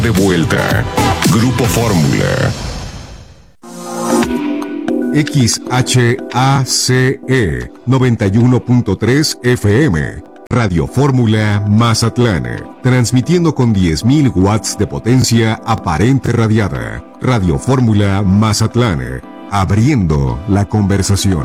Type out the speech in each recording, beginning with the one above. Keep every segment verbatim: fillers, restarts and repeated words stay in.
De vuelta. Grupo Fórmula. X H A C E noventa y uno punto tres F M. Radio Fórmula Mazatlán. Transmitiendo con diez mil watts de potencia aparente radiada. Radio Fórmula Mazatlán. Abriendo la conversación.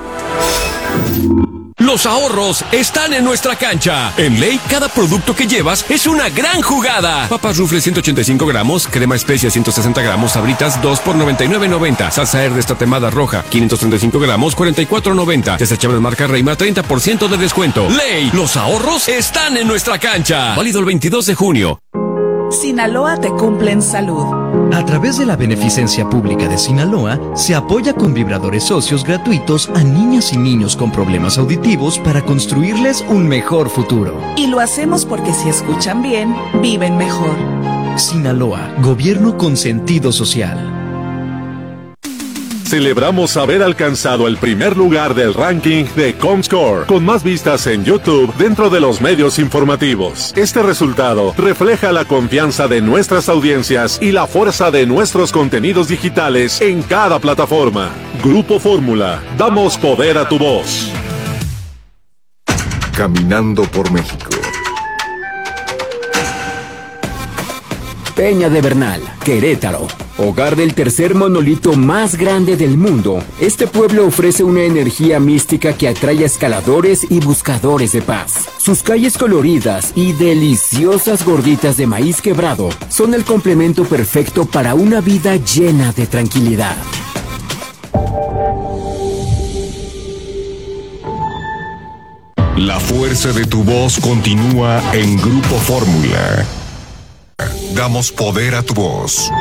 Los ahorros están en nuestra cancha. En Ley, cada producto que llevas es una gran jugada. Papas Rufle ciento ochenta y cinco gramos, crema especia ciento sesenta gramos, Sabritas dos por noventa y nueve noventa. Salsa Herde tatemada roja quinientos treinta y cinco gramos, cuarenta y cuatro noventa. Desechable marca Reima, treinta por ciento de descuento. Ley, los ahorros están en nuestra cancha. Válido el veintidós de junio. Sinaloa te cumple en salud. A través de la Beneficencia Pública de Sinaloa, se apoya con vibradores socios gratuitos a niñas y niños con problemas auditivos para construirles un mejor futuro. Y lo hacemos porque si escuchan bien, viven mejor. Sinaloa, gobierno con sentido social. Celebramos haber alcanzado el primer lugar del ranking de Comscore, con más vistas en YouTube dentro de los medios informativos. Este resultado refleja la confianza de nuestras audiencias y la fuerza de nuestros contenidos digitales en cada plataforma. Grupo Fórmula, damos poder a tu voz. Caminando por México. Peña de Bernal, Querétaro, hogar del tercer monolito más grande del mundo. Este pueblo ofrece una energía mística que atrae a escaladores y buscadores de paz. Sus calles coloridas y deliciosas gorditas de maíz quebrado son el complemento perfecto para una vida llena de tranquilidad. La fuerza de tu voz continúa en Grupo Fórmula. Damos poder a tu voz.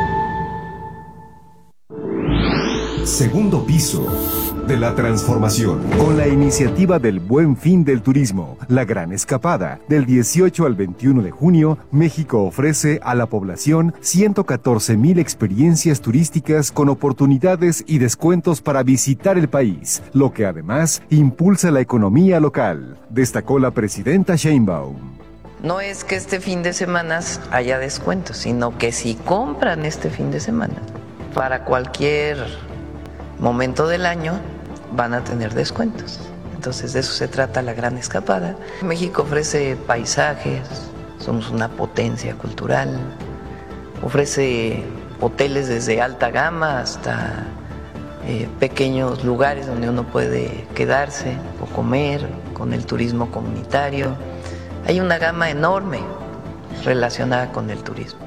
Segundo piso de la transformación. Con la iniciativa del Buen Fin del Turismo, la Gran Escapada, del dieciocho al veintiuno de junio, México ofrece a la población ciento catorce mil experiencias turísticas con oportunidades y descuentos para visitar el país, lo que además impulsa la economía local, destacó la presidenta Sheinbaum. No es que este fin de semana haya descuentos, sino que si compran este fin de semana, para cualquier momento del año van a tener descuentos. Entonces de eso se trata la Gran Escapada. México ofrece paisajes, somos una potencia cultural, ofrece hoteles desde alta gama hasta eh, pequeños lugares donde uno puede quedarse o comer, con el turismo comunitario. Hay una gama enorme relacionada con el turismo.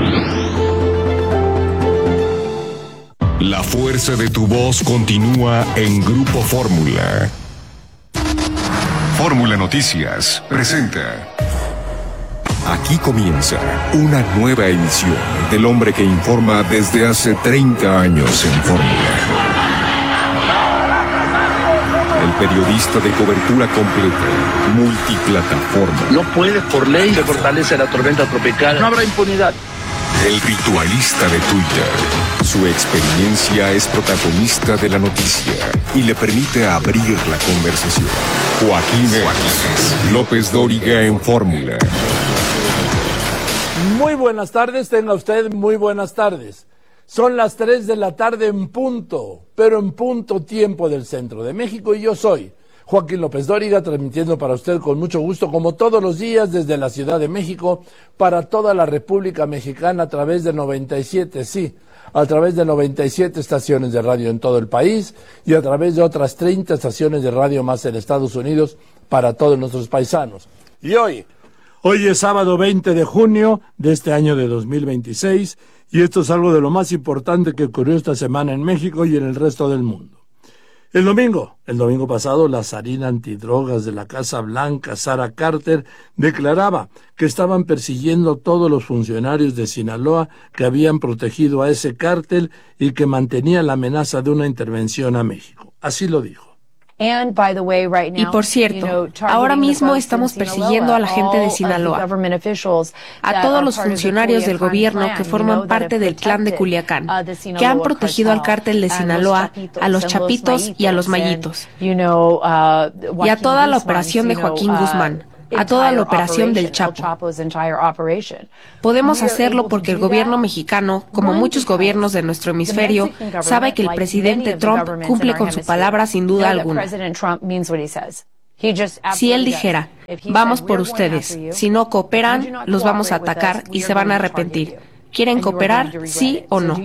La fuerza de tu voz continúa en Grupo Fórmula. Fórmula Noticias presenta. Aquí comienza una nueva edición del hombre que informa desde hace treinta años en Fórmula. El periodista de cobertura completa, multiplataforma. No puede por ley se fortalece la tormenta tropical. No habrá impunidad. El ritualista de Twitter. Su experiencia es protagonista de la noticia y le permite abrir la conversación. Joaquín Joaquín López Dóriga en Fórmula. Muy buenas tardes, tenga usted muy buenas tardes. Son las tres de la tarde en punto, pero en punto tiempo del centro de México, y yo soy Joaquín López Dóriga, transmitiendo para usted con mucho gusto, como todos los días, desde la Ciudad de México, para toda la República Mexicana a través de noventa y siete, sí, a través de noventa y siete estaciones de radio en todo el país y a través de otras treinta estaciones de radio más en Estados Unidos para todos nuestros paisanos. Y hoy, hoy es sábado veinte de junio de este año de dos mil veintiséis, y esto es algo de lo más importante que ocurrió esta semana en México y en el resto del mundo. El domingo, el domingo pasado, la zarina antidrogas de la Casa Blanca, Sara Carter, declaraba que estaban persiguiendo a todos los funcionarios de Sinaloa que habían protegido a ese cártel y que mantenían la amenaza de una intervención a México. Así lo dijo. Y por cierto, ahora mismo estamos persiguiendo a la gente de Sinaloa, a todos los funcionarios del gobierno que forman parte del clan de Culiacán, que han protegido al cártel de Sinaloa, a los Chapitos y a los Mayitos, y a toda la operación de Joaquín Guzmán. a toda la operación del Chapo. Podemos hacerlo porque el gobierno mexicano, como muchos gobiernos de nuestro hemisferio, sabe que el presidente Trump cumple con su palabra sin duda alguna. Si él dijera, vamos por ustedes, si no cooperan, los vamos a atacar y se van a arrepentir. ¿Quieren cooperar, sí o no?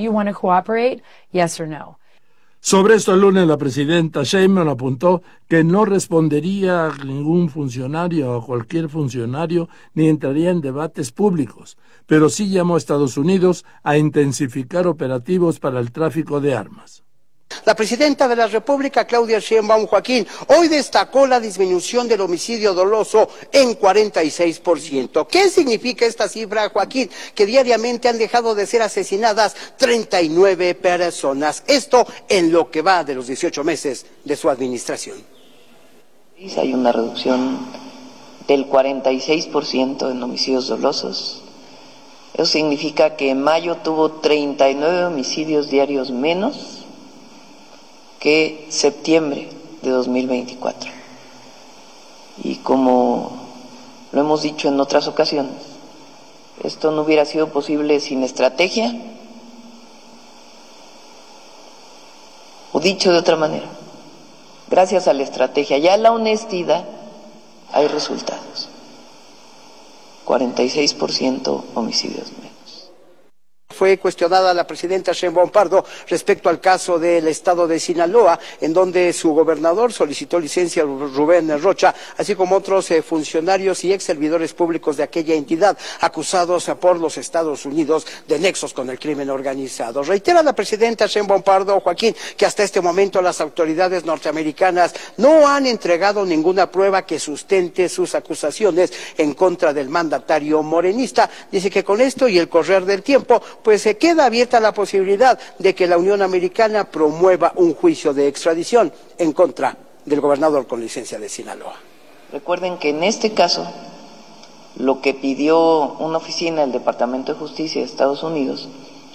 Sobre esto el lunes la presidenta Sheinbaum apuntó que no respondería a ningún funcionario o a cualquier funcionario ni entraría en debates públicos, pero sí llamó a Estados Unidos a intensificar operativos para el tráfico de armas. La presidenta de la República, Claudia Sheinbaum, Joaquín, hoy destacó la disminución del homicidio doloso en cuarenta y seis por ciento. ¿Qué significa esta cifra, Joaquín? Que diariamente han dejado de ser asesinadas treinta y nueve personas. Esto en lo que va de los dieciocho meses de su administración. Hay una reducción del cuarenta y seis por ciento en homicidios dolosos. Eso significa que en mayo tuvo treinta y nueve homicidios diarios menos que septiembre de dos mil veinticuatro. Y como lo hemos dicho en otras ocasiones, esto no hubiera sido posible sin estrategia, o dicho de otra manera, gracias a la estrategia y a la honestidad hay resultados. cuarenta y seis por ciento homicidios menos. Fue cuestionada la presidenta Sheinbaum Pardo respecto al caso del estado de Sinaloa, en donde su gobernador solicitó licencia a Rubén Rocha, así como otros eh, funcionarios y ex servidores públicos de aquella entidad, acusados eh, por los Estados Unidos de nexos con el crimen organizado. Reitera la presidenta Sheinbaum Pardo, Joaquín, que hasta este momento las autoridades norteamericanas no han entregado ninguna prueba que sustente sus acusaciones en contra del mandatario morenista. Dice que con esto y el correr del tiempo, pues se queda abierta la posibilidad de que la Unión Americana promueva un juicio de extradición en contra del gobernador con licencia de Sinaloa. Recuerden que en este caso, lo que pidió una oficina del Departamento de Justicia de Estados Unidos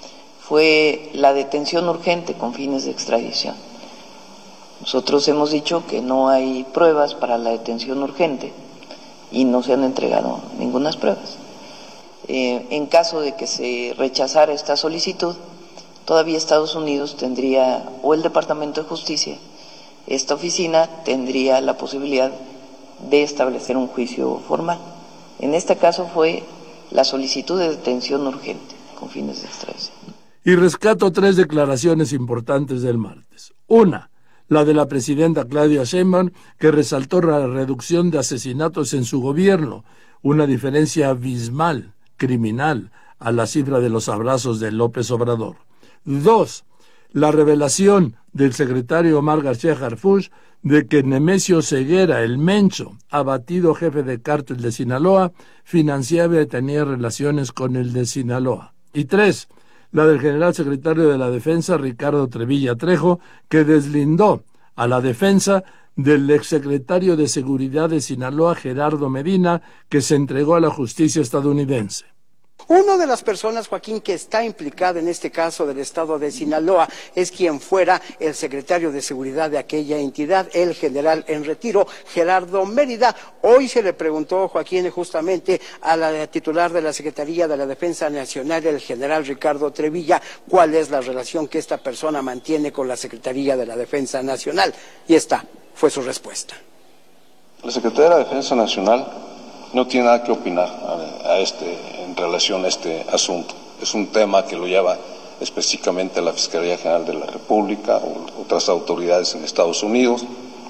fue la detención urgente con fines de extradición. Nosotros hemos dicho que no hay pruebas para la detención urgente y no se han entregado ninguna pruebas. Eh, en caso de que se rechazara esta solicitud, todavía Estados Unidos tendría, o el Departamento de Justicia, esta oficina tendría la posibilidad de establecer un juicio formal. En este caso fue la solicitud de detención urgente con fines de extradición. Y rescato tres declaraciones importantes del martes. Una, la de la presidenta Claudia Sheinbaum, que resaltó la reducción de asesinatos en su gobierno, una diferencia abismal, criminal, a la cifra de los abrazos de López Obrador. Dos, la revelación del secretario Omar García Harfuch de que Nemesio Ceguera, el Mencho, abatido jefe de cártel de Sinaloa, financiaba y tenía relaciones con el de Sinaloa. Y tres, la del general secretario de la Defensa, Ricardo Trevilla Trejo, que deslindó a la defensa del exsecretario de Seguridad de Sinaloa, Gerardo Medina, que se entregó a la justicia estadounidense. Una de las personas, Joaquín, que está implicada en este caso del estado de Sinaloa es quien fuera el secretario de Seguridad de aquella entidad, el general en retiro, Gerardo Mérida. Hoy se le preguntó, Joaquín, justamente a la titular de la Secretaría de la Defensa Nacional, el general Ricardo Trevilla, cuál es la relación que esta persona mantiene con la Secretaría de la Defensa Nacional. Y esta fue su respuesta. La Secretaría de la Defensa Nacional no tiene nada que opinar a, a este, en relación a este asunto. Es un tema que lo lleva específicamente la Fiscalía General de la República o otras autoridades en Estados Unidos.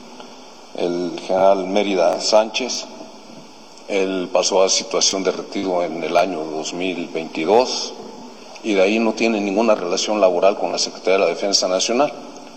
El general Mérida Sánchez, él pasó a situación de retiro en el año dos mil veintidós y de ahí no tiene ninguna relación laboral con la Secretaría de la Defensa Nacional.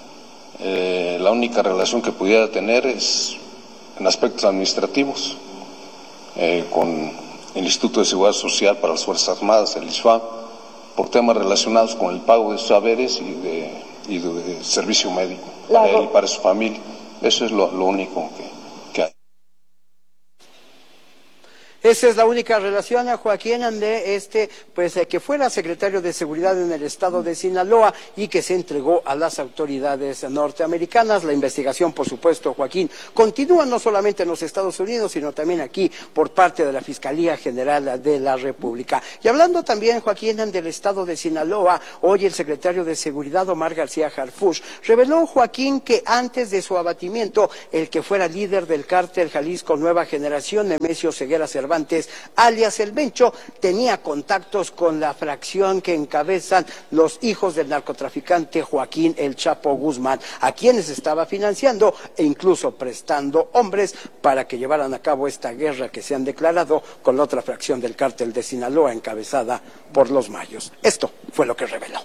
Eh, la única relación que pudiera tener es en aspectos administrativos, eh, con el Instituto de Seguridad Social para las Fuerzas Armadas, el I S F A, por temas relacionados con el pago de sus haberes y de, y de, de servicio médico para él y para su familia. Eso es lo, lo único que, que hay. Esa es la única relación a Joaquín de este, pues eh, que fuera secretario de Seguridad en el estado de Sinaloa y que se entregó a las autoridades norteamericanas. La investigación, por supuesto, Joaquín, continúa no solamente en los Estados Unidos, sino también aquí por parte de la Fiscalía General de la República. Y hablando también, Joaquín, del estado de Sinaloa, hoy el secretario de Seguridad, Omar García Harfuch, reveló, Joaquín, que antes de su abatimiento, el que fuera líder del cártel Jalisco Nueva Generación, Nemesio Ceguera Cervantes, alias El Mencho, tenía contactos con la fracción que encabezan los hijos del narcotraficante Joaquín El Chapo Guzmán, a quienes estaba financiando e incluso prestando hombres para que llevaran a cabo esta guerra que se han declarado con la otra fracción del cártel de Sinaloa encabezada por los Mayos. Esto fue lo que reveló.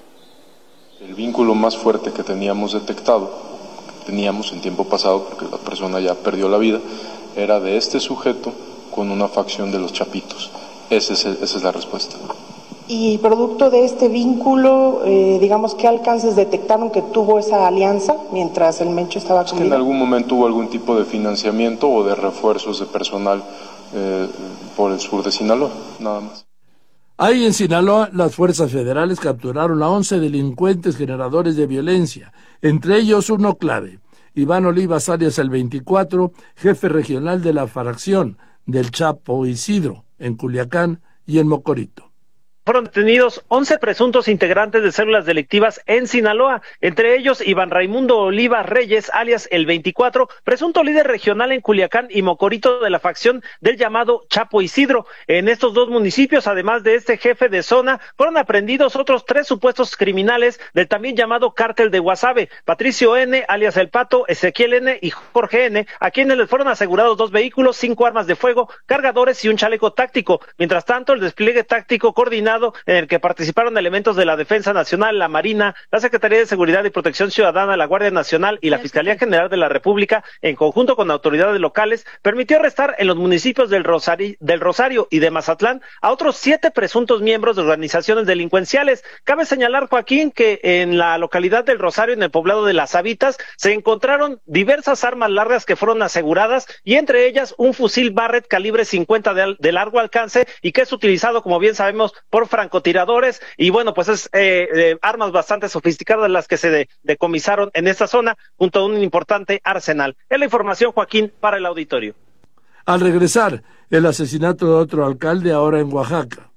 El vínculo más fuerte que teníamos detectado, que teníamos en tiempo pasado, porque la persona ya perdió la vida, era de este sujeto con una facción de los Chapitos. Ese es el, esa es la respuesta. Y producto de este vínculo, eh, digamos, ¿qué alcances detectaron que tuvo esa alianza mientras el Mencho estaba con vida? En algún momento hubo algún tipo de financiamiento o de refuerzos de personal eh, por el sur de Sinaloa, nada más. Ahí en Sinaloa, las fuerzas federales capturaron a once delincuentes generadores de violencia, entre ellos uno clave, Iván Olivas alias el veinticuatro, jefe regional de la fracción del Chapo Isidro, en Culiacán y en Mocorito. Fueron detenidos once presuntos integrantes de células delictivas en Sinaloa, entre ellos Iván Raimundo Oliva Reyes, alias el veinticuatro, presunto líder regional en Culiacán y Mocorito de la facción del llamado Chapo Isidro. En estos dos municipios, además de este jefe de zona, fueron aprehendidos otros tres supuestos criminales del también llamado Cártel de Guasave, Patricio N., alias El Pato, Ezequiel N. y Jorge N., a quienes les fueron asegurados dos vehículos, cinco armas de fuego, cargadores y un chaleco táctico. Mientras tanto, el despliegue táctico coordinado en el que participaron elementos de la Defensa Nacional, la Marina, la Secretaría de Seguridad y Protección Ciudadana, la Guardia Nacional y la Fiscalía General de la República, en conjunto con autoridades locales, permitió arrestar en los municipios del Rosario, del Rosario y de Mazatlán a otros siete presuntos miembros de organizaciones delincuenciales. Cabe señalar, Joaquín, que en la localidad del Rosario, en el poblado de Las Habitas, se encontraron diversas armas largas que fueron aseguradas y entre ellas un fusil Barrett calibre cincuenta de, de largo alcance y que es utilizado, como bien sabemos, por francotiradores, y bueno, pues es eh, eh, armas bastante sofisticadas las que se de, decomisaron en esta zona, junto a un importante arsenal. Es la información, Joaquín, para el auditorio. Al regresar, el asesinato de otro alcalde ahora en Oaxaca.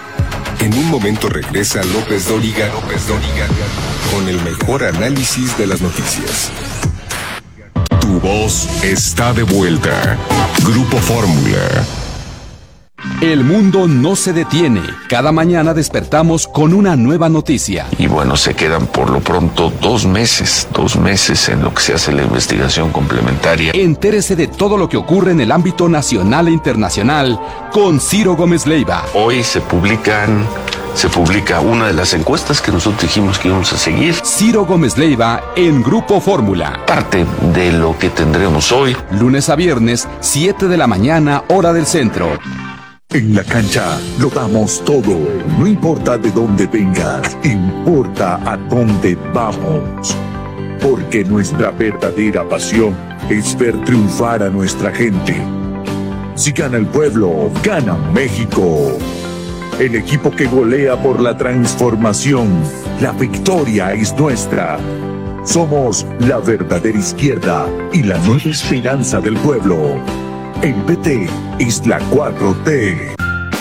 En un momento regresa López Dóriga, López Dóriga, con el mejor análisis de las noticias. Tu voz está de vuelta. Grupo Fórmula. El mundo no se detiene. Cada mañana despertamos con una nueva noticia. Y bueno, se quedan por lo pronto dos meses, dos meses en lo que se hace la investigación complementaria. Entérese de todo lo que ocurre en el ámbito nacional e internacional con Ciro Gómez Leiva. Hoy se publican, se publica una de las encuestas que nosotros dijimos que íbamos a seguir. Ciro Gómez Leiva en Grupo Fórmula. Parte de lo que tendremos hoy. Lunes a viernes, siete de la mañana, hora del centro. En la cancha lo damos todo, no importa de dónde vengas, importa a dónde vamos. Porque nuestra verdadera pasión es ver triunfar a nuestra gente. Si gana el pueblo, gana México. El equipo que golea por la transformación, la victoria es nuestra. Somos la verdadera izquierda y la nueva esperanza del pueblo. El P T es la cuatro T.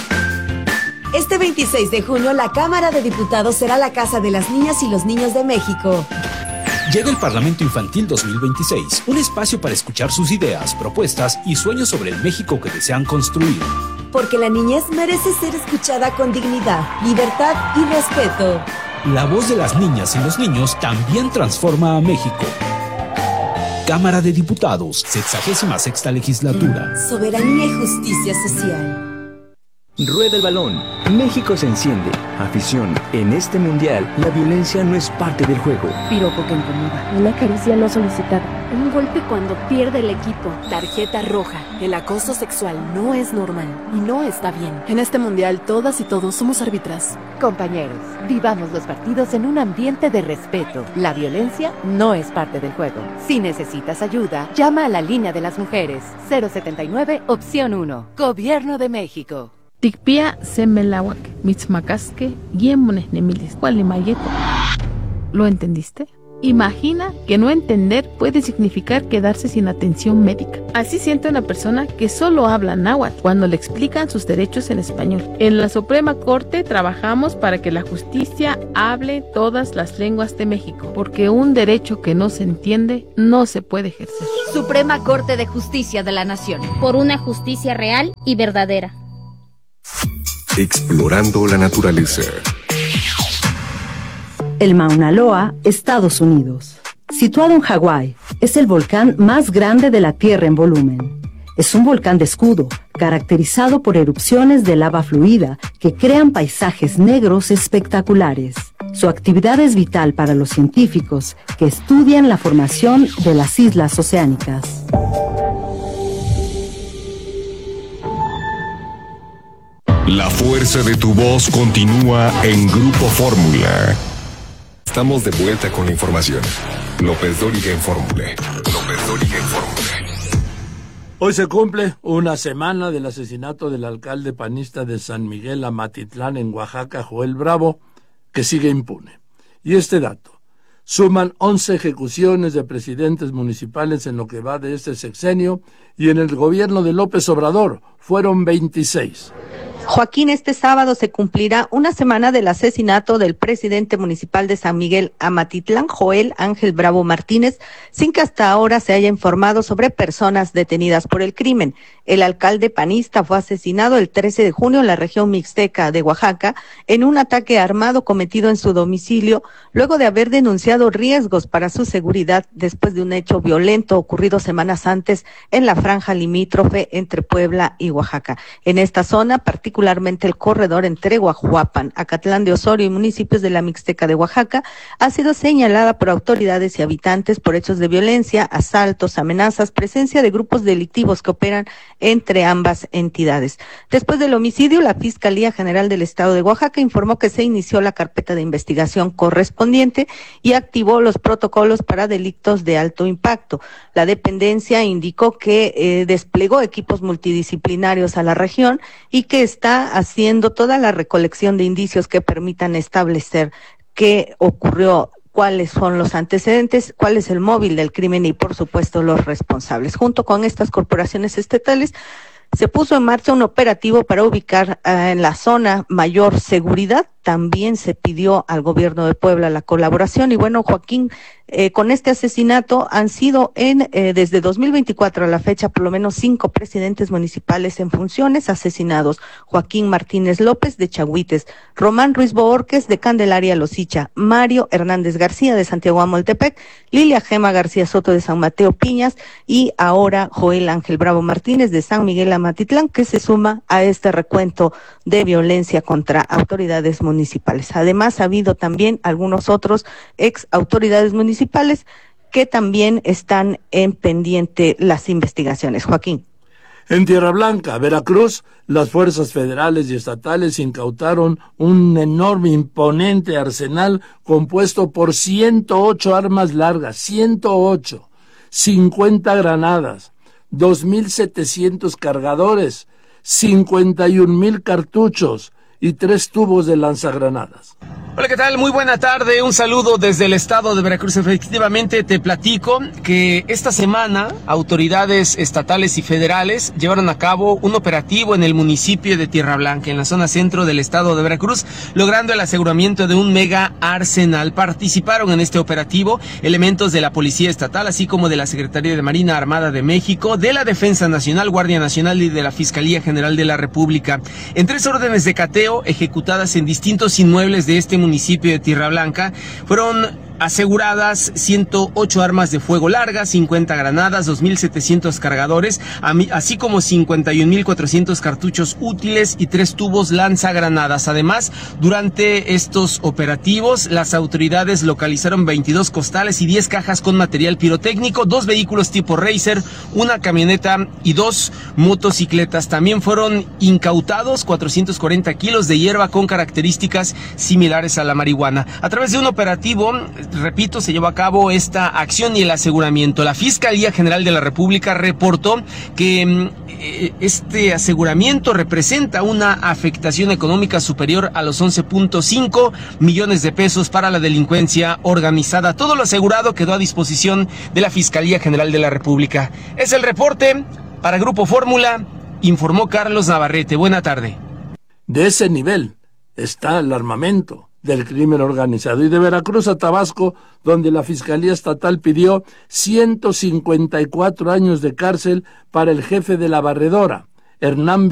Este veintiséis de junio, la Cámara de Diputados será la casa de las niñas y los niños de México. Llega el Parlamento Infantil dos mil veintiséis, un espacio para escuchar sus ideas, propuestas y sueños sobre el México que desean construir. Porque la niñez merece ser escuchada con dignidad, libertad y respeto. La voz de las niñas y los niños también transforma a México. Cámara de Diputados, sexagésima sexta legislatura. Soberanía y justicia social. Rueda el balón. México se enciende. Afición, en este mundial, la violencia no es parte del juego. Piropo que incomoda. Una caricia no solicitada. Un golpe cuando pierde el equipo. Tarjeta roja. El acoso sexual no es normal y no está bien. En este mundial, todas y todos somos árbitras. Compañeros, vivamos los partidos en un ambiente de respeto. La violencia no es parte del juego. Si necesitas ayuda, llama a la línea de las mujeres. cero setenta y nueve, opción uno. Gobierno de México. Tikpia semelawak, mitzmacasque, yemones nemilis, cualimayeto. ¿Lo entendiste? Imagina que no entender puede significar quedarse sin atención médica. Así siente una persona que solo habla náhuatl cuando le explican sus derechos en español. En la Suprema Corte trabajamos para que la justicia hable todas las lenguas de México, porque un derecho que no se entiende no se puede ejercer. Suprema Corte de Justicia de la Nación. Por una justicia real y verdadera. Explorando la naturaleza. El Mauna Loa, Estados Unidos. Situado en Hawái, es el volcán más grande de la Tierra en volumen. Es un volcán de escudo, caracterizado por erupciones de lava fluida que crean paisajes negros espectaculares. Su actividad es vital para los científicos que estudian la formación de las islas oceánicas. La fuerza de tu voz continúa en Grupo Fórmula. Estamos de vuelta con la información. López Dóriga en Fórmula. López Dóriga en Fórmula. Hoy se cumple una semana del asesinato del alcalde panista de San Miguel Amatitlán en Oaxaca, Joel Bravo, que sigue impune. Y este dato: suman once ejecuciones de presidentes municipales en lo que va de este sexenio, y en el gobierno de López Obrador fueron veintiséis. Joaquín, este sábado se cumplirá una semana del asesinato del presidente municipal de San Miguel Amatitlán, Joel Ángel Bravo Martínez, sin que hasta ahora se haya informado sobre personas detenidas por el crimen. El alcalde panista fue asesinado el trece de junio en la región mixteca de Oaxaca en un ataque armado cometido en su domicilio, luego de haber denunciado riesgos para su seguridad después de un hecho violento ocurrido semanas antes en la franja limítrofe entre Puebla y Oaxaca. En esta zona, particularmente particularmente el corredor entre Guajuapan, Acatlán de Osorio y municipios de la Mixteca de Oaxaca, ha sido señalada por autoridades y habitantes por hechos de violencia, asaltos, amenazas, presencia de grupos delictivos que operan entre ambas entidades. Después del homicidio, la Fiscalía General del Estado de Oaxaca informó que se inició la carpeta de investigación correspondiente y activó los protocolos para delitos de alto impacto. La dependencia indicó que eh, desplegó equipos multidisciplinarios a la región y que está haciendo toda la recolección de indicios que permitan establecer qué ocurrió, cuáles son los antecedentes, cuál es el móvil del crimen y, por supuesto, los responsables. Junto con estas corporaciones estatales, se puso en marcha un operativo para ubicar uh, en la zona mayor seguridad. También se pidió al gobierno de Puebla la colaboración. Y bueno, Joaquín, eh, con este asesinato han sido en eh, desde dos mil veinticuatro a la fecha por lo menos cinco presidentes municipales en funciones asesinados. Joaquín Martínez López de Chagüites, Román Ruiz Boorques de Candelaria Losicha, Mario Hernández García de Santiago Amoltepec, Lilia Gema García Soto de San Mateo Piñas y ahora Joel Ángel Bravo Martínez de San Miguel Amatitlán, que se suma a este recuento de violencia contra autoridades municipales. municipales. Además, ha habido también algunos otros ex autoridades municipales que también están en pendiente las investigaciones. Joaquín. En Tierra Blanca, Veracruz, las fuerzas federales y estatales incautaron un enorme, imponente arsenal compuesto por ciento ocho armas largas, ciento ocho, cincuenta granadas, dos mil setecientos cargadores, cincuenta y un mil cartuchos y tres tubos de lanzagranadas. Hola, ¿qué tal? Muy buena tarde, un saludo desde el estado de Veracruz. Efectivamente, te platico que esta semana autoridades estatales y federales llevaron a cabo un operativo en el municipio de Tierra Blanca, en la zona centro del estado de Veracruz, logrando el aseguramiento de un mega arsenal. Participaron en este operativo elementos de la Policía Estatal, así como de la Secretaría de Marina Armada de México, de la Defensa Nacional, Guardia Nacional y de la Fiscalía General de la República. En tres órdenes de cateo ejecutadas en distintos inmuebles de este municipio de Tierra Blanca, fueron aseguradas ciento ocho armas de fuego largas, cincuenta granadas, dos mil setecientos cargadores, así como cincuenta y un mil cuatrocientos cartuchos útiles y tres tubos lanzagranadas. Además, durante estos operativos, las autoridades localizaron veintidós costales y diez cajas con material pirotécnico, dos vehículos tipo Racer, una camioneta y dos motocicletas. También fueron incautados cuatrocientos cuarenta kilos de hierba con características similares a la marihuana. A través de un operativo, repito, se llevó a cabo esta acción y el aseguramiento. La Fiscalía General de la República reportó que eh, este aseguramiento representa una afectación económica superior a los once punto cinco millones de pesos para la delincuencia organizada. Todo lo asegurado quedó a disposición de la Fiscalía General de la República. Es el reporte para Grupo Fórmula, informó Carlos Navarrete. Buena tarde. De ese nivel está el armamento del crimen organizado. Y de Veracruz a Tabasco, donde la Fiscalía Estatal pidió ciento cincuenta y cuatro años de cárcel para el jefe de la barredora, Hernán